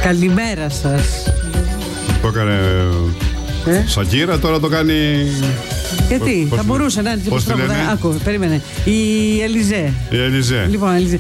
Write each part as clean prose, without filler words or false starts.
Καλημέρα σας. Το έκανε Σακύρα, τώρα το κάνει. Γιατί, θα μπορούσε να είναι. Πώς τη λένε? Άκου, περίμενε. Η Ελιζέ. Η Ελιζέ. Λοιπόν, Ελιζέ.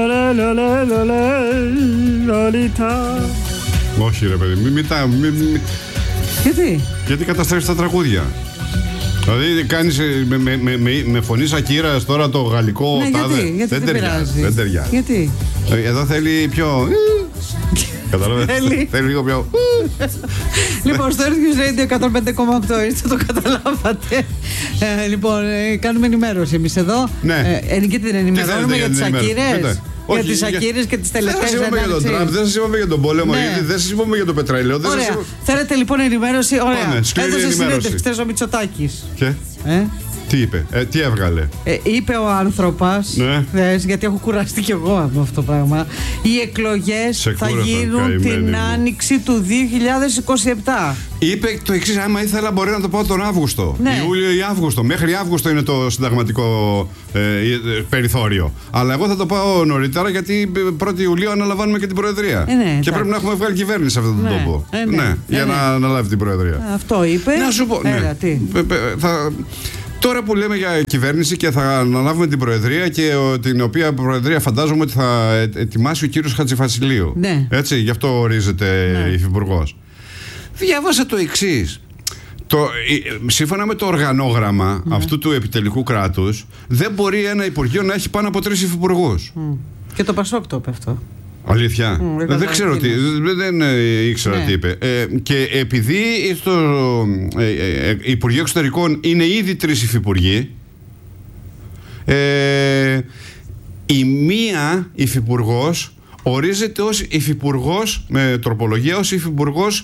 Όχι ρε παιδί, Γιατί? γιατί καταστρέφεις τα τραγούδια. Δηλαδή κάνεις με φωνή Σακύρας τώρα το γαλλικό τάδε. Γιατί δεν ταιριάζει. Δεν ταιριάζει. Γιατί? Εδώ θέλει πιο. Καταλαβαίνεις. Θέλει λίγο πιο. Λοιπόν, στο Earth News Radio 105,8 είστε, το καταλάβατε. Λοιπόν, κάνουμε ενημέρωση εμείς εδώ. Ναι. Και την ενημερώνουμε για τις Σακύρες. Για τις Σακύρες και τις τελευταίες ανάλυσεις. Δεν σας είπαμε για τον Τραμπ, δεν σας είπαμε για τον πόλεμο, δεν σας είπαμε για το πετρέλαιο. Ωραία. Θέλετε λοιπόν ενημέρωση? Ωραία. Έδωσε συνέντευξη χθες ο Μητσοτάκης. Και? Τι είπε, τι έβγαλε? Είπε ο άνθρωπος, γιατί έχω κουραστεί κι εγώ από αυτό το πράγμα, οι εκλογές θα γίνουν την άνοιξη του 2027. Είπε το εξής: άμα ήθελα μπορεί να το πω τον Αύγουστο, Ιούλιο ή Αύγουστο. Μέχρι Αύγουστο είναι το συνταγματικό περιθώριο. Αλλά εγώ θα το πάω νωρίτερα, γιατί 1η Ιουλίου αναλαμβάνουμε και την Προεδρία. Και πρέπει να έχουμε βγάλει κυβέρνηση σε αυτόν τον τόπο. Για να αναλάβει την Προεδρία. Αυτό είπε. Να σου πω. Τώρα που λέμε για κυβέρνηση και θα αναλάβουμε την Προεδρία, και την οποία Προεδρία φαντάζομαι ότι θα ετοιμάσει ο κύριος Χατζηβασιλείου. Έτσι, γι' αυτό ορίζεται υφυπουργός. Διάβασα το εξής. Σύμφωνα με το οργανόγραμμα αυτού του επιτελικού κράτους, δεν μπορεί ένα Υπουργείο να έχει πάνω από 3 υφυπουργούς. Και το Πασόκ το είπε αυτό. Αλήθεια. Δεν ξέρω τι. Δεν ήξερα τι είπε. Και επειδή στο Υπουργείο Εξωτερικών είναι ήδη 3 υφυπουργοί, η μία υφυπουργός ορίζεται ως υφυπουργός, με τροπολογία, ως υφυπουργός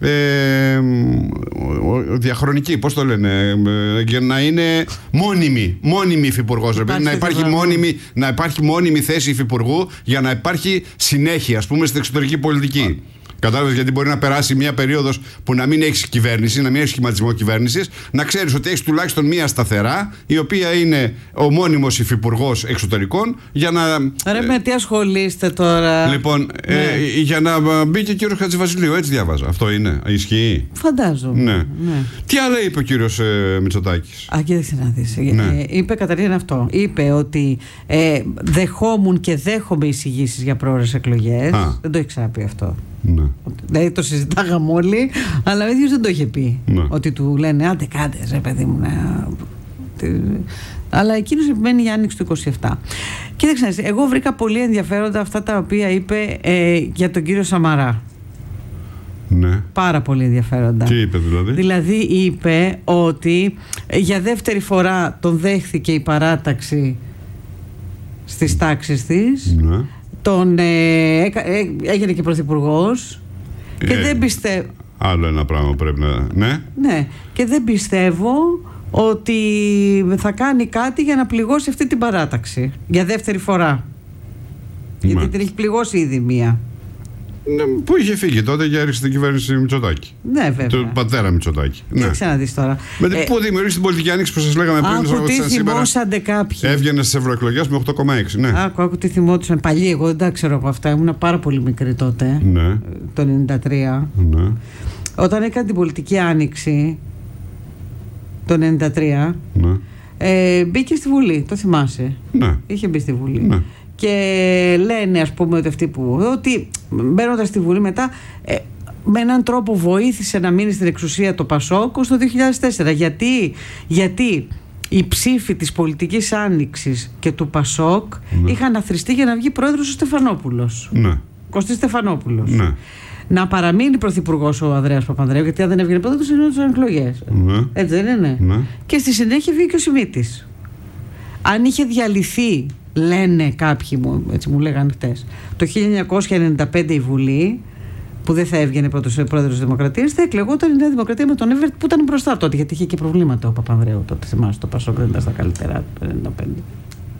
διαχρονική, πώς το λένε, για να είναι μόνιμη υφυπουργός, να υπάρχει μόνιμη θέση υφυπουργού, για να υπάρχει συνέχεια, ας πούμε, στην εξωτερική πολιτική. Κατάλαβες, γιατί μπορεί να περάσει μια περίοδος που να μην έχεις κυβέρνηση, να μην έχεις σχηματισμό κυβέρνησης, να ξέρεις ότι έχεις τουλάχιστον μια σταθερά, η οποία είναι ο μόνιμος υφυπουργός εξωτερικών, για να. Ρε, με τι ασχολείστε τώρα? Λοιπόν, για να μπει και ο κύριος Χατζηβασιλείου, έτσι διάβαζα. Αυτό είναι, ισχύει? Φαντάζομαι. Ναι. Τι άλλο είπε ο κύριος Μητσοτάκης? Κοίταξε να δεις. Είπε καταρχήν αυτό. Είπε ότι δεχόμουν και δέχομαι εισηγήσεις για πρόορες εκλογές. Δεν το έχει ξαναπεί αυτό. Ναι. Δηλαδή το συζητάγαμε όλοι, αλλά ο ίδιος δεν το είχε πει. Ότι του λένε άντε κάντε ρε παιδί μου. Αλλά εκείνος επιμένει για άνοιξη του 27. Κοίταξε, εγώ βρήκα πολύ ενδιαφέροντα αυτά τα οποία είπε για τον κύριο Σαμαρά. Ναι. Πάρα πολύ ενδιαφέροντα. Τι είπε δηλαδή? Δηλαδή είπε ότι για δεύτερη φορά τον δέχθηκε η παράταξη στις τάξεις της. Ναι. Έγινε και πρωθυπουργός και δεν πιστεύω. Άλλο ένα πράγμα πρέπει να. Ναι, και δεν πιστεύω ότι θα κάνει κάτι για να πληγώσει αυτή την παράταξη για δεύτερη φορά. Γιατί την έχει πληγώσει ήδη μία. Που είχε φύγει τότε και έριξε την κυβέρνηση Μητσοτάκη. Ναι, βέβαια. Του πατέρα Μητσοτάκη. Ναι. Ξαναδείς τώρα. Πού δημιουργήσει την πολιτική άνοιξη που σας λέγαμε πριν? Άκου τι θυμόσαντε κάποιοι. Έβγαινε στις ευρωεκλογές με 8,6. Ναι. Άκου τι θυμόντουσαν. Παλιοί, εγώ δεν τα ξέρω από αυτά. Ήμουν πάρα πολύ μικρή τότε. Ναι. Το 93. Ναι. Όταν έκανε την πολιτική άνοιξη το 93. Ναι. Μπήκε στη Βουλή. Το θυμάσαι? Ναι. Είχε μπει στη Βουλή. Ναι. Και λένε, ας πούμε, ότι αυτοί ότι μπαίνοντας στη Βουλή μετά, με έναν τρόπο βοήθησε να μείνει στην εξουσία το Πασόκ στο 2004. Γιατί οι ψήφοι της πολιτικής άνοιξης και του Πασόκ είχαν αθροιστεί για να βγει πρόεδρος ο Στεφανόπουλος. Ναι. Κωστής Στεφανόπουλος. Ναι. Να παραμείνει πρωθυπουργός ο Ανδρέας Παπανδρέου, γιατί αν δεν έβγαινε πρόεδρος ήταν εκλογές. Ναι. Έτσι δεν είναι? Ναι. Και στη συνέχεια βγήκε ο Σιμίτης. Αν είχε διαλυθεί, λένε κάποιοι έτσι μου λέγανε χτες, το 1995 η Βουλή, που δεν θα έβγαινε πρόεδρος της Δημοκρατίας, θα εκλεγόταν η Νέα Δημοκρατία με τον Εύερτ, που ήταν μπροστά τότε, γιατί είχε και προβλήματα ο Παπανδρέου τότε. Θυμάσαι, το Πασόκ δεν ήταν στα καλύτερα το 1995.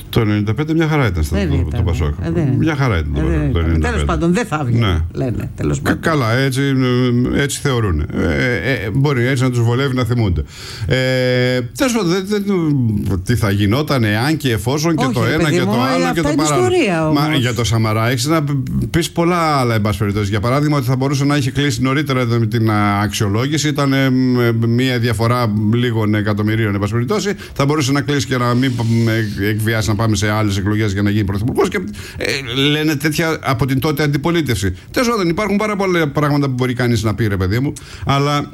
Το 95 μια χαρά ήταν το Πασόκ. Μια χαρά ήταν το 95. Τέλος πάντων, δεν θα βγει. Ναι. Λένε. Καλά, έτσι θεωρούν. Μπορεί έτσι να τους βολεύει να θυμούνται. Τέλος πάντων, τι θα γινόταν εάν και εφόσον και το ένα και το άλλο και το παράλληλο. Για το Σαμαρά έχεις να πεις πολλά άλλα, εν πάση περιπτώσει. Για παράδειγμα, ότι θα μπορούσε να έχει κλείσει νωρίτερα με την αξιολόγηση. Ήταν μια διαφορά λίγων εκατομμυρίων, εν πάση περιπτώσει. Θα μπορούσε να κλείσει και να μην εκβιάσει να πάμε σε άλλες εκλογές για να γίνει πρωθυπουργός. Και λένε τέτοια από την τότε αντιπολίτευση. Τέλος πάντων, υπάρχουν πάρα πολλά πράγματα που μπορεί κανείς να πει, ρε παιδί μου. Αλλά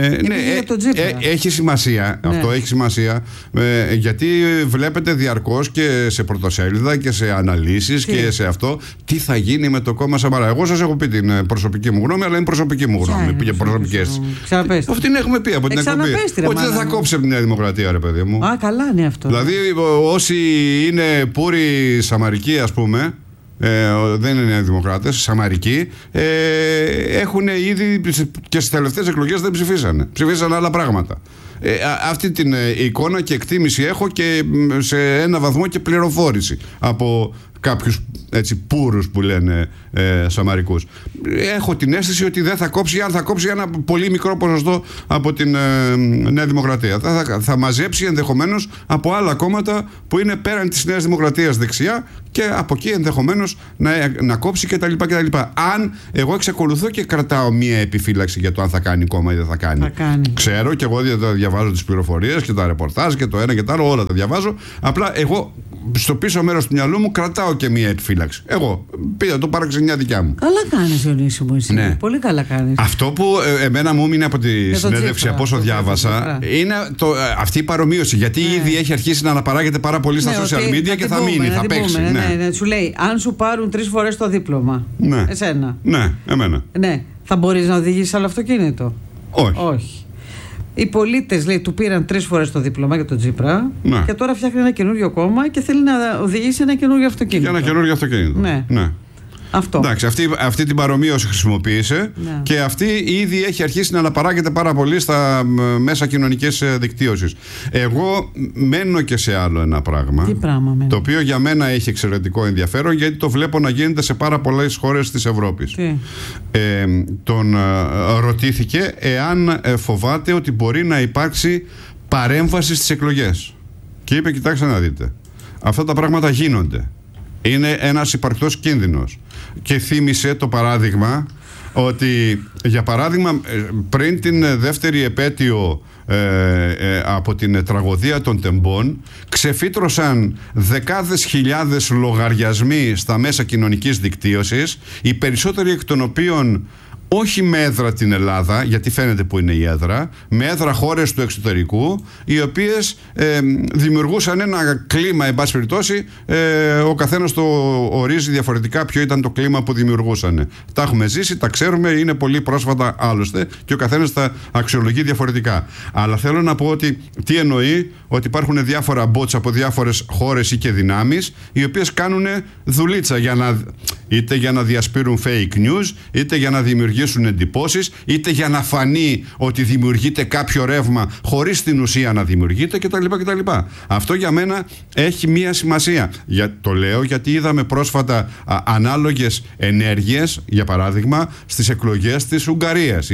έχει σημασία. Ναι. Αυτό έχει σημασία. Γιατί βλέπετε διαρκώς και σε πρωτοσέλιδα και σε αναλύσεις και σε αυτό τι θα γίνει με το κόμμα Σαμαρά. Εγώ σας έχω πει την προσωπική μου γνώμη, αλλά είναι προσωπική μου γνώμη. Για προσωπικές. Αυτή την έχουμε πει από την εκπομπή. Ότι δεν θα κόψει από τη Νέα Δημοκρατία, ρε παιδί μου. Α, καλά είναι αυτό. Δηλαδή, όσοι είναι πούροι Σαμαρικοί, ας πούμε, δεν είναι Νέα Δημοκράτες, Σαμαρικοί, έχουν ήδη και στις τελευταίες εκλογές δεν ψηφίσανε. Ψηφίσανε άλλα πράγματα. Αυτή την εικόνα και εκτίμηση έχω και σε ένα βαθμό και πληροφόρηση από κάποιους έτσι πούρους που λένε Σαμαρικούς. Έχω την αίσθηση ότι δεν θα κόψει, αν θα κόψει ένα πολύ μικρό ποσοστό από την Νέα Δημοκρατία. Θα μαζέψει ενδεχομένως από άλλα κόμματα που είναι πέραν της Νέας Δημοκρατίας δεξιά και από εκεί ενδεχομένως να κόψει κτλ. Αν εγώ εξακολουθώ και κρατάω μία επιφύλαξη για το αν θα κάνει κόμμα ή δεν θα κάνει. Ξέρω και εγώ διαβάζω τις πληροφορίες και τα ρεπορτάζ και το ένα και το άλλο, όλα τα διαβάζω. Απλά εγώ στο πίσω μέρος του μυαλού μου κρατάω και μία επιφύλαξη. Εγώ πήγα, το παραξενιά δικιά μου. Καλά κάνεις, Διονύση μου, εσύ. Ναι. Πολύ καλά κάνεις. Αυτό που εμένα μου έμεινε από τη συνέντευξη, από όσο διάβασα, είναι αυτή η παρομοίωση. Γιατί ήδη έχει αρχίσει να αναπαράγεται πάρα πολύ στα social media και θα μείνει, θα παίξει. Ναι. Σου λέει, αν σου πάρουν 3 φορές το δίπλωμα. Ναι. Εσένα. Ναι, εμένα. Ναι. Θα μπορείς να οδηγήσεις άλλο αυτοκίνητο? Όχι. Οι πολίτες, λέει, του πήραν 3 φορές το δίπλωμα για τον Τσίπρα. Ναι. Και τώρα φτιάχνει ένα καινούριο κόμμα και θέλει να οδηγήσει ένα καινούριο αυτοκίνητο. Για ένα καινούριο αυτοκίνητο. Ναι. Αυτό. Εντάξει, αυτή την παρομοίωση χρησιμοποίησε και αυτή ήδη έχει αρχίσει να αναπαράγεται πάρα πολύ στα μέσα κοινωνικής δικτύωσης. Εγώ μένω και σε άλλο ένα πράγμα. Τι πράγμα μένω? Το οποίο για μένα έχει εξαιρετικό ενδιαφέρον, γιατί το βλέπω να γίνεται σε πάρα πολλές χώρες της Ευρώπης. Τον ρωτήθηκε εάν φοβάται ότι μπορεί να υπάρξει παρέμβαση στις εκλογές. Και είπε, κοιτάξτε να δείτε, αυτά τα πράγματα γίνονται. Είναι ένας υπαρκτός κίνδυνος. Και θύμισε το παράδειγμα ότι, για παράδειγμα, πριν την δεύτερη επέτειο από την τραγωδία των Τεμπών, ξεφύτρωσαν δεκάδες χιλιάδες λογαριασμοί στα μέσα κοινωνικής δικτύωσης, οι περισσότεροι εκ των οποίων όχι με έδρα την Ελλάδα, γιατί φαίνεται που είναι η έδρα, με έδρα χώρες του εξωτερικού, οι οποίες δημιουργούσαν ένα κλίμα, εν πάση περιπτώσει, ο καθένας το ορίζει διαφορετικά ποιο ήταν το κλίμα που δημιουργούσαν. Τα έχουμε ζήσει, τα ξέρουμε, είναι πολύ πρόσφατα άλλωστε και ο καθένας τα αξιολογεί διαφορετικά. Αλλά θέλω να πω ότι τι εννοεί, ότι υπάρχουν διάφορα bots από διάφορες χώρες ή και δυνάμεις, οι οποίες κάνουν δουλίτσα είτε για να διασπείρουν fake news, είτε για να δημιουργήσουν εντυπώσεις, είτε για να φανεί ότι δημιουργείται κάποιο ρεύμα χωρίς την ουσία να δημιουργείται κτλ. Αυτό για μένα έχει μία σημασία. Το λέω γιατί είδαμε πρόσφατα ανάλογες ενέργειες, για παράδειγμα, στις εκλογές της Ουγγαρίας ή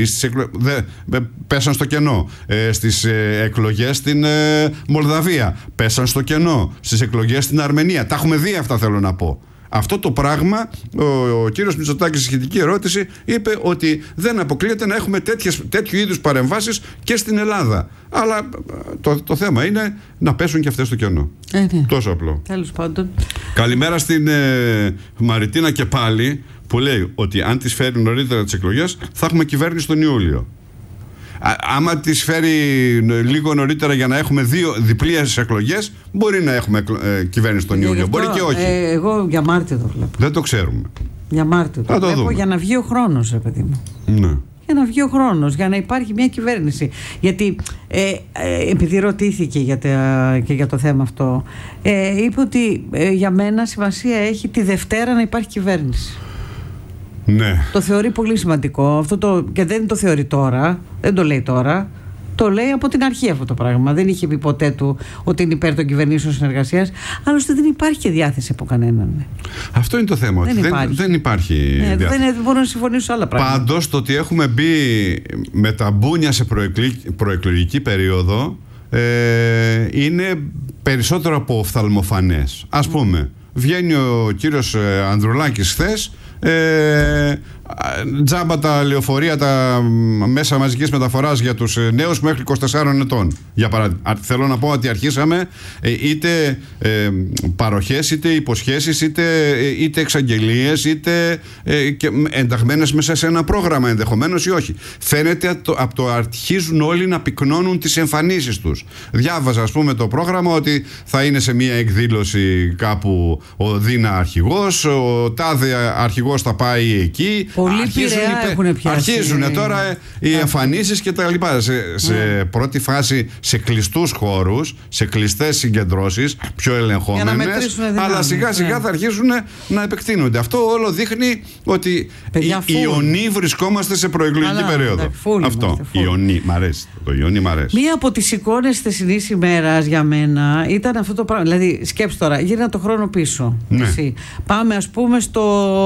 πέσαν στο κενό. Στις εκλογές στην Μολδαβία πέσαν στο κενό. Στις εκλογές στην Αρμενία. Τα έχουμε δει αυτά, θέλω να πω. Αυτό το πράγμα, ο κύριος Μητσοτάκης στη σχετική ερώτηση είπε ότι δεν αποκλείεται να έχουμε τέτοιου είδους παρεμβάσεις και στην Ελλάδα. Αλλά το θέμα είναι να πέσουν και αυτές στο κενό. Τόσο απλό. Τέλος πάντων. Καλημέρα στην Μαριτίνα και πάλι, που λέει ότι αν τις φέρει νωρίτερα τις εκλογές θα έχουμε κυβέρνηση τον Ιούλιο. Άμα τις φέρει λίγο νωρίτερα για να έχουμε διπλές εκλογές, μπορεί να έχουμε κυβέρνηση τον Ιούλιο. Μπορεί και όχι. Εγώ για Μάρτιο το βλέπω. Δεν το ξέρουμε. Για Μάρτιο το βλέπω, για να βγει ο χρόνος, ρε παιδί μου. Ναι. Για να βγει ο χρόνος, για να υπάρχει μια κυβέρνηση. Γιατί επειδή ρωτήθηκε και για το θέμα αυτό, είπε ότι για μένα σημασία έχει τη Δευτέρα να υπάρχει κυβέρνηση. Ναι. Το θεωρεί πολύ σημαντικό αυτό και δεν το θεωρεί τώρα, δεν το λέει τώρα. Το λέει από την αρχή αυτό το πράγμα. Δεν είχε πει ποτέ του ότι είναι υπέρ των κυβερνήσεων συνεργασίας. Άλλωστε δεν υπάρχει και διάθεση από κανέναν. Αυτό είναι το θέμα. Δεν υπάρχει διάθεση. Δεν μπορώ να συμφωνήσω σε άλλα πράγματα. Πάντως το ότι έχουμε μπει με τα μπούνια σε προεκλογική περίοδο είναι περισσότερο από οφθαλμοφανές. Ας πούμε, βγαίνει ο κύριος Ανδρουλάκης χθες, τζάμπα τα λεωφορεία, τα μέσα μαζικής μεταφοράς για τους νέους μέχρι 24 ετών. Για παράδειγμα, θέλω να πω ότι αρχίσαμε είτε παροχές, είτε υποσχέσεις, είτε εξαγγελίες, είτε ενταγμένες μέσα σε ένα πρόγραμμα ενδεχομένως ή όχι. Φαίνεται από το αρχίζουν όλοι να πυκνώνουν τις εμφανίσεις τους. Διάβαζα, ας πούμε, το πρόγραμμα ότι θα είναι σε μια εκδήλωση κάπου ο Δίνα αρχηγός, ο τάδε αρχηγός θα πάει εκεί. Πολύ πειραιά έχουν πιάσει. Αρχίζουν τώρα οι εμφανίσεις και τα λοιπά. Σε πρώτη φάση σε κλειστούς χώρους, σε κλειστές συγκεντρώσεις, πιο ελεγχόμενες, αλλά σιγά σιγά θα αρχίσουν να επεκτείνονται. Αυτό όλο δείχνει ότι ιονί βρισκόμαστε σε προεκλογική περίοδο. Αυτό. Ιονί, μ' αρέσει. Το Ιονί μ' αρέσει. Μία από τις εικόνες της χθεσινής ημέρας για μένα ήταν αυτό το πράγμα. Δηλαδή, σκέψου τώρα, γύρνα το χρόνο πίσω. Ναι. Πάμε, ας πούμε, στο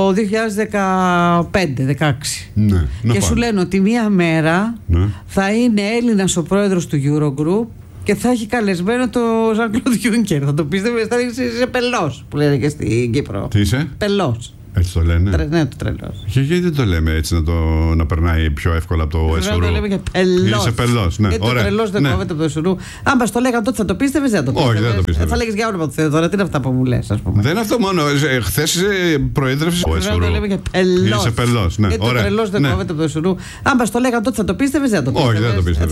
2015-16. Ναι, και σου λένε ότι μία μέρα θα είναι Έλληνας ο πρόεδρος του Eurogroup και θα έχει καλεσμένο το Jean-Claude Juncker. Θα το πίστευες, θα είσαι πελός, που λένε και στην Κύπρο. Τι είσαι? Πελός. Έτσι το λένε. Ναι, το τρελός. Γιατί δεν το λέμε έτσι να περνάει πιο εύκολα από το εσουρού? Το λέμε και πελός. Είσαι πελός, ναι. Γιατί το τρελός δεν κόβεται από το εσουρού. Αν μας το λέγανε τότε θα το πίστευες, δεν το πίστευες. Όχι, δεν το πίστευες. Θα λέγεις για όνομα του Θεού τώρα, τι είναι αυτά που μου λες, ας πούμε. Δεν είναι αυτό μόνο. Χθες προέδρευσες ο εσουρού. Το λέμε και πελός. Είσαι πελός, ναι. Γιατί το τρελός δεν κόβεται από το εσουρού. Αν μας το λέγανε τότε θα το πίστευες, δεν το πίστευες. Όχι, δεν το πίστευες.